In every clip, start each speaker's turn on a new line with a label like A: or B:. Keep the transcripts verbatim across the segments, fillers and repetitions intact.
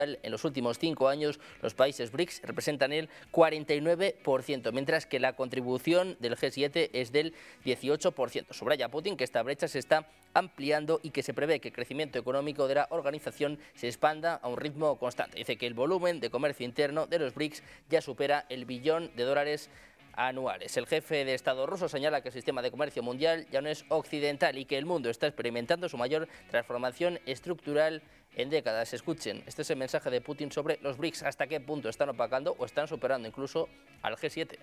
A: En los últimos cinco años, los países BRICS representan el cuarenta y nueve por ciento, mientras que la contribución del G siete es del dieciocho por ciento. Subraya Putin que esta brecha se está ampliando y que se prevé que el crecimiento económico de la organización se expanda a un ritmo constante. Dice que el volumen de comercio interno de los BRICS ya supera el billón de dólares anuales. El jefe de Estado ruso señala que el sistema de comercio mundial ya no es occidental y que el mundo está experimentando su mayor transformación estructural en décadas. Escuchen, este es el mensaje de Putin sobre los BRICS, hasta qué punto están opacando o están superando incluso al G siete.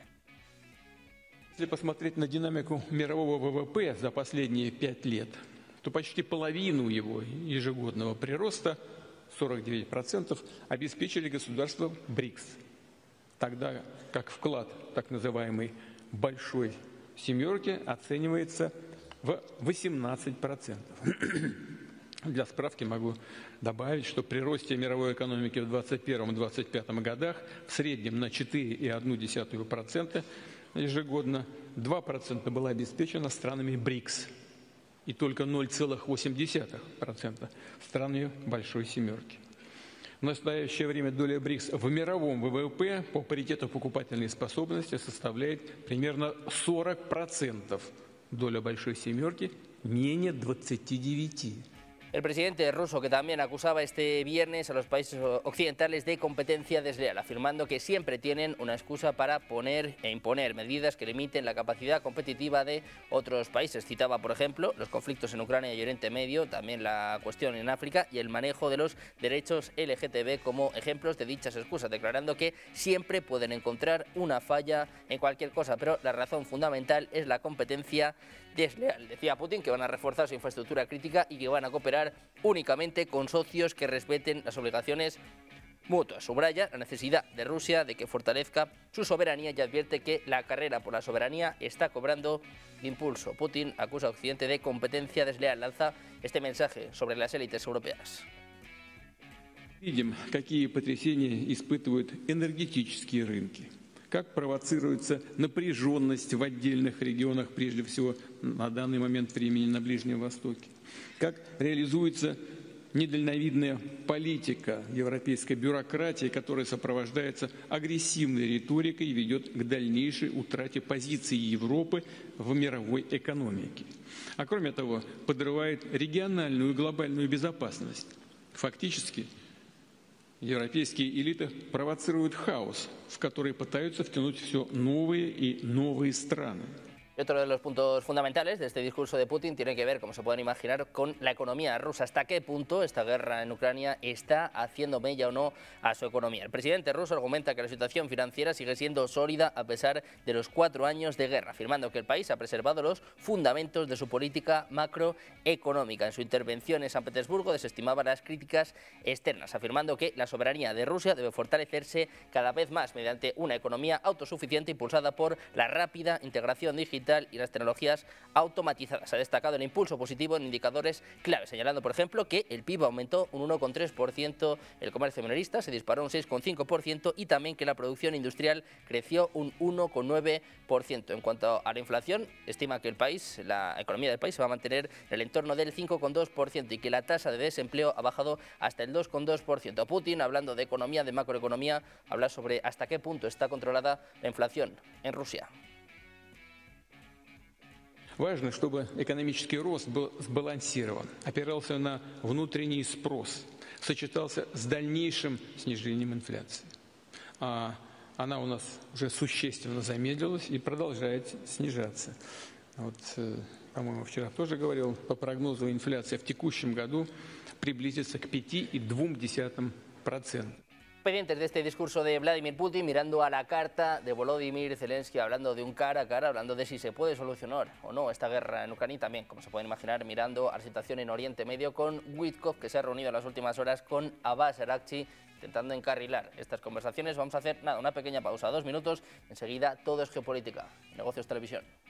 B: Если посмотреть на динамику мирового вэ вэ пэ за последние пять лет, то почти половину его ежегодного прироста, сорок девять процентов, обеспечили государства БРИКС, тогда как вклад так называемой «большой семерки» оценивается в восемнадцать процентов. Для справки могу добавить, что при росте мировой экономики в двадцать первом — двадцать пятом годах в среднем на четыре и одну десятую процента ежегодно два процента было обеспечено странами БРИКС и только ноль целых восемь десятых процента странами Большой Семерки. В настоящее время доля БРИКС в мировом вэ вэ пэ по паритету покупательной способности составляет примерно сорок процентов. Доля Большой Семерки менее двадцати девяти процентов.
A: El presidente ruso, que también acusaba este viernes a los países occidentales de competencia desleal, afirmando que siempre tienen una excusa para poner e imponer medidas que limiten la capacidad competitiva de otros países. Citaba, por ejemplo, los conflictos en Ucrania y Oriente Medio, también la cuestión en África y el manejo de los derechos L G T B como ejemplos de dichas excusas, declarando que siempre pueden encontrar una falla en cualquier cosa, pero la razón fundamental es la competencia desleal. Decía Putin que van a reforzar su infraestructura crítica y que van a cooperar únicamente con socios que respeten las obligaciones mutuas. Subraya la necesidad de Rusia de que fortalezca su soberanía y advierte que la carrera por la soberanía está cobrando impulso. Putin acusa a Occidente de competencia desleal. Lanza este mensaje sobre las élites europeas.
B: Видим, какие потрясения испытывают энергетические рынки. Как провоцируется напряженность в отдельных регионах, прежде всего на данный момент времени на Ближнем Востоке. Как реализуется недальновидная политика европейской бюрократии, которая сопровождается агрессивной риторикой и ведет к дальнейшей утрате позиции Европы в мировой экономике. А кроме того, подрывает региональную и глобальную безопасность. Фактически, европейские элиты провоцируют хаос, в который пытаются втянуть все новые и новые страны.
A: Y otro de los puntos fundamentales de este discurso de Putin tiene que ver, como se pueden imaginar, con la economía rusa. ¿Hasta qué punto esta guerra en Ucrania está haciendo mella o no a su economía? El presidente ruso argumenta que la situación financiera sigue siendo sólida a pesar de los cuatro años de guerra, afirmando que el país ha preservado los fundamentos de su política macroeconómica. En su intervención en San Petersburgo desestimaba las críticas externas, afirmando que la soberanía de Rusia debe fortalecerse cada vez más mediante una economía autosuficiente impulsada por la rápida integración digital y las tecnologías automatizadas. Ha destacado el impulso positivo en indicadores clave, señalando, por ejemplo, que el P I B aumentó un uno coma tres por ciento, el comercio minorista se disparó un seis coma cinco por ciento y también que la producción industrial creció un uno coma nueve por ciento. En cuanto a la inflación, estima que el país, la economía del país se va a mantener en el entorno del cinco coma dos por ciento y que la tasa de desempleo ha bajado hasta el dos coma dos por ciento. Putin, hablando de economía, de macroeconomía, habla sobre hasta qué punto está controlada la inflación en Rusia.
B: Важно, чтобы экономический рост был сбалансирован, опирался на внутренний спрос, сочетался с дальнейшим снижением инфляции. А она у нас уже существенно замедлилась и продолжает снижаться. Вот, по-моему, вчера тоже говорил, по прогнозу инфляция в текущем году приблизится к пяти и двум десятым процента.
A: Pendientes de este discurso de Vladimir Putin, mirando a la carta de Volodymyr Zelensky, hablando de un cara a cara, hablando de si se puede solucionar o no esta guerra en Ucrania, y también, como se pueden imaginar, mirando a la situación en Oriente Medio con Witkoff, que se ha reunido en las últimas horas con Abbas Araghchi, intentando encarrilar estas conversaciones. Vamos a hacer nada, una pequeña pausa, dos minutos, enseguida todo es geopolítica, Negocios Televisión.